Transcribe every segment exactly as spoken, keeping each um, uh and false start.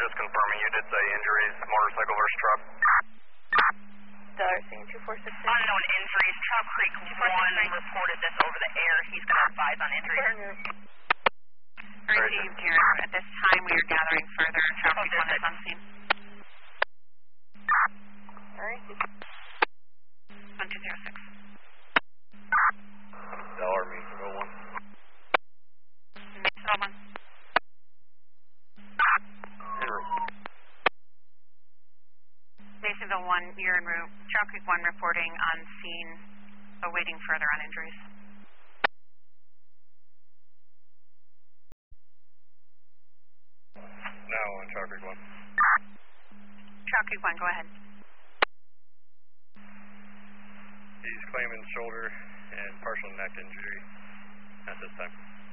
just confirming you did say injuries, motorcycle versus truck? Dollar saying two four six six. Unknown injuries. Trout Creek one reported this over the air. He's going to advise on injuries. Received, Karen. At this time, we are gathering further. Trout Creek one is on scene. Alright. one two zero six. Dollar Mason oh one. Mason oh one. Masonville one, you're en route. Trout Creek one reporting on scene, awaiting further on injuries. Now on Trout Creek one. Trout Creek one, go ahead. He's claiming shoulder and partial neck injury at this time.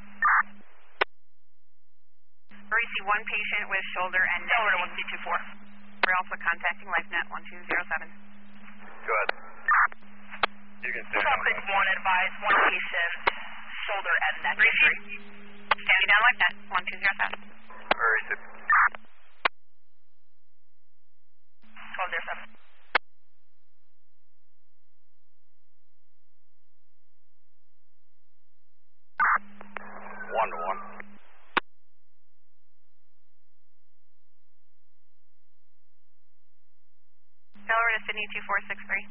We see one patient with shoulder and neck. Delaware one C two four. We're also contacting LifeNet one two zero seven. Go ahead. You can stay Trout down. Creek one advised one patient, shoulder and neck injury. Standing down LifeNet one two zero seven. Very good. twelve zero seven. One to one. Delaware to Sydney two four six three.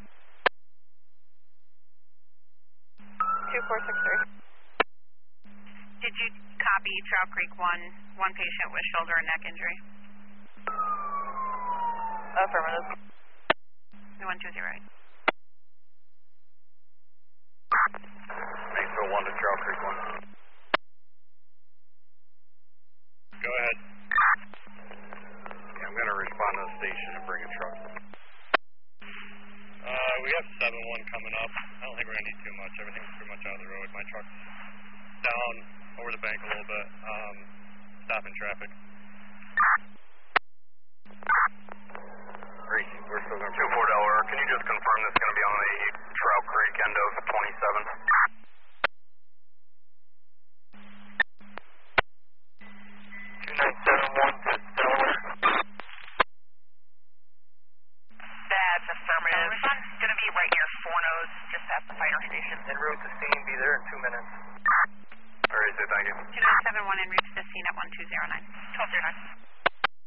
two four six three. Did you copy Trout Creek one, one patient with shoulder and neck injury? Affirmative. one two zero eight. Mason one to Trout Creek one. Go ahead. Yeah, I'm going to respond to the station and bring a truck. Uh, we have seven one coming up. I don't think we're going to need too much. Everything's pretty much out of the road. My truck's down over the bank a little bit, um, stopping traffic. Great. We're still going to... two four Delaware, can you just confirm this is going to be on the Trout Creek end of twenty-seventh? two nine seven one to Delaware. That's affirmative. It's going to be right near Fornos, just past the fire station. En route to scene, be there in two minutes. All right, so thank you. two nine seven one en route to the scene at one two zero nine. twelve zero nine.